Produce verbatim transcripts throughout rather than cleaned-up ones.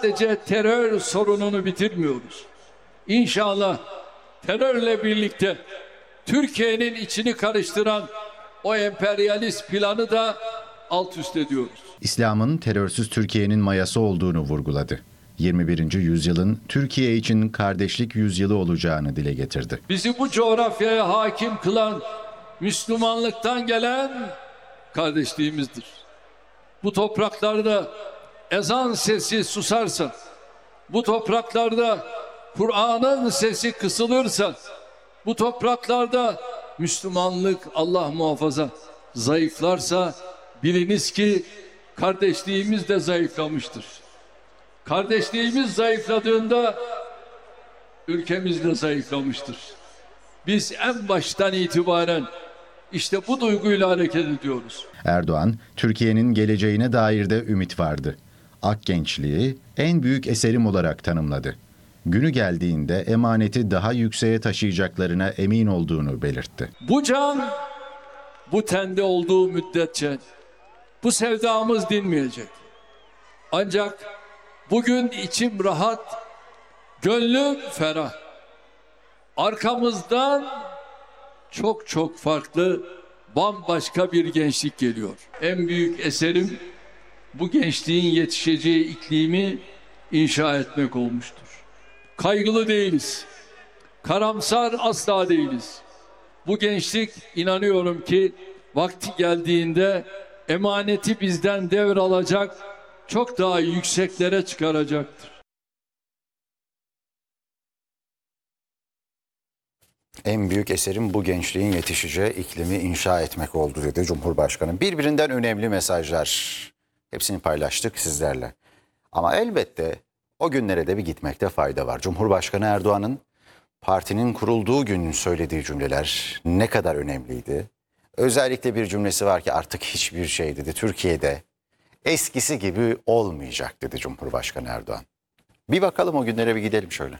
sadece terör sorununu bitirmiyoruz. İnşallah terörle birlikte Türkiye'nin içini karıştıran o emperyalist planı da alt üst ediyoruz. İslam'ın terörsüz Türkiye'nin mayası olduğunu vurguladı. yirmi birinci yüzyılın Türkiye için kardeşlik yüzyılı olacağını dile getirdi. Bizi bu coğrafyaya hakim kılan Müslümanlıktan gelen kardeşliğimizdir. Bu topraklarda ezan sesi susarsa, bu topraklarda Kur'an'ın sesi kısılırsa, bu topraklarda Müslümanlık Allah muhafaza zayıflarsa biliniz ki kardeşliğimiz de zayıflamıştır. Kardeşliğimiz zayıfladığında ülkemiz de zayıflamıştır. Biz en baştan itibaren işte bu duyguyla hareket ediyoruz. Erdoğan, Türkiye'nin geleceğine dair de ümit vardı. Ak gençliği en büyük eserim olarak tanımladı. Günü geldiğinde emaneti daha yükseğe taşıyacaklarına emin olduğunu belirtti. Bu can bu tende olduğu müddetçe bu sevdamız dinmeyecek. Ancak bugün içim rahat, gönlüm ferah. Arkamızdan çok çok farklı, bambaşka bir gençlik geliyor. En büyük eserim bu gençliğin yetişeceği iklimi inşa etmek olmuştur. Kaygılı değiliz. Karamsar asla değiliz. Bu gençlik inanıyorum ki vakti geldiğinde emaneti bizden devralacak, çok daha yükseklere çıkaracaktır. En büyük eserim bu gençliğin yetişeceği iklimi inşa etmek oldu dedi Cumhurbaşkanı. Birbirinden önemli mesajlar. Hepsini paylaştık sizlerle. Ama elbette o günlere de bir gitmekte fayda var. Cumhurbaşkanı Erdoğan'ın partinin kurulduğu gün söylediği cümleler ne kadar önemliydi. Özellikle bir cümlesi var ki artık hiçbir şey dedi Türkiye'de eskisi gibi olmayacak dedi Cumhurbaşkanı Erdoğan. Bir bakalım o günlere bir gidelim şöyle.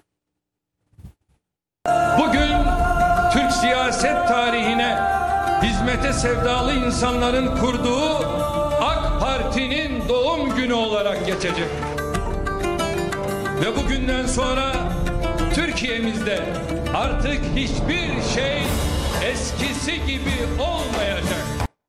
Bugün Türk siyaset tarihine hizmete sevdalı insanların kurduğu AK Parti'nin doğum günü olarak geçecek. Ve bugünden sonra Türkiye'mizde artık hiçbir şey eskisi gibi olmayacak.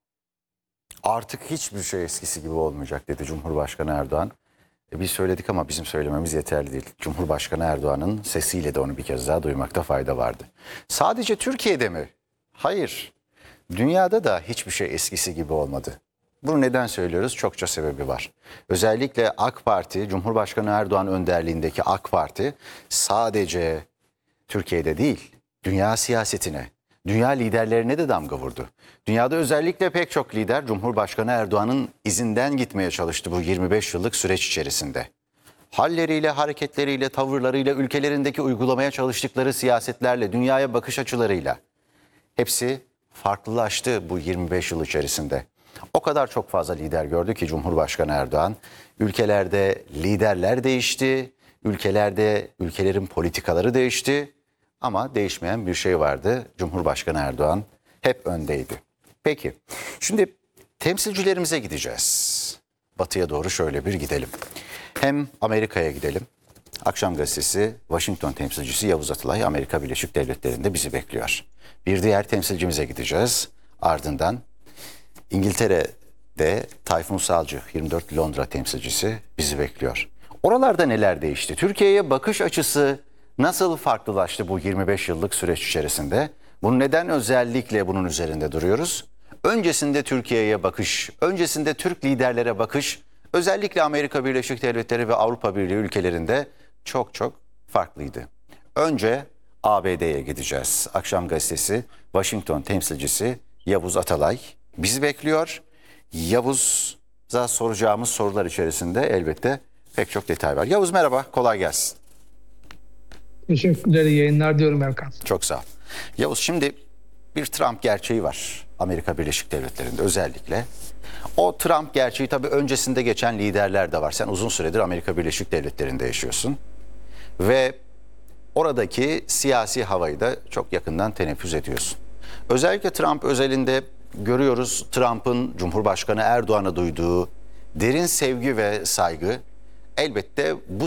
Artık hiçbir şey eskisi gibi olmayacak dedi Cumhurbaşkanı Erdoğan. E biz söyledik ama bizim söylememiz yeterli değil. Cumhurbaşkanı Erdoğan'ın sesiyle de onu bir kez daha duymakta fayda vardı. Sadece Türkiye'de mi? Hayır. Dünyada da hiçbir şey eskisi gibi olmadı. Bunu neden söylüyoruz? Çokça sebebi var. Özellikle AK Parti, Cumhurbaşkanı Erdoğan önderliğindeki AK Parti sadece Türkiye'de değil, dünya siyasetine, dünya liderlerine de damga vurdu. Dünyada özellikle pek çok lider Cumhurbaşkanı Erdoğan'ın izinden gitmeye çalıştı bu yirmi beş yıllık süreç içerisinde. Halleriyle, hareketleriyle, tavırlarıyla, ülkelerindeki uygulamaya çalıştıkları siyasetlerle, dünyaya bakış açılarıyla hepsi farklılaştı bu yirmi beş yıl içerisinde. O kadar çok fazla lider gördü ki Cumhurbaşkanı Erdoğan, ülkelerde liderler değişti, ülkelerde ülkelerin politikaları değişti ama değişmeyen bir şey vardı. Cumhurbaşkanı Erdoğan hep öndeydi. Peki, şimdi temsilcilerimize gideceğiz. Batıya doğru şöyle bir gidelim. Hem Amerika'ya gidelim. Akşam gazetesi Washington temsilcisi Yavuz Atılay Amerika Birleşik Devletleri'nde bizi bekliyor. Bir diğer temsilcimize gideceğiz. Ardından İngiltere'de Tayfun Salcı yirmi dört Londra temsilcisi bizi bekliyor. Oralarda neler değişti? Türkiye'ye bakış açısı nasıl farklılaştı bu yirmi beş yıllık süreç içerisinde? Bunu neden özellikle bunun üzerinde duruyoruz? Öncesinde Türkiye'ye bakış, öncesinde Türk liderlere bakış, özellikle Amerika Birleşik Devletleri ve Avrupa Birliği ülkelerinde çok çok farklıydı. Önce A B D'ye gideceğiz. Akşam gazetesi Washington temsilcisi Yavuz Atalay bizi bekliyor. Yavuz'a soracağımız sorular içerisinde elbette pek çok detay var. Yavuz merhaba, kolay gelsin. Teşekkürler, yayınlar diyorum Erkan. Çok sağ ol. Yavuz, şimdi bir Trump gerçeği var Amerika Birleşik Devletleri'nde özellikle. O Trump gerçeği tabii öncesinde geçen liderler de var. Sen uzun süredir Amerika Birleşik Devletleri'nde yaşıyorsun. Ve oradaki siyasi havayı da çok yakından teneffüs ediyorsun. Özellikle Trump özelinde görüyoruz Trump'ın Cumhurbaşkanı Erdoğan'a duyduğu derin sevgi ve saygı elbette bu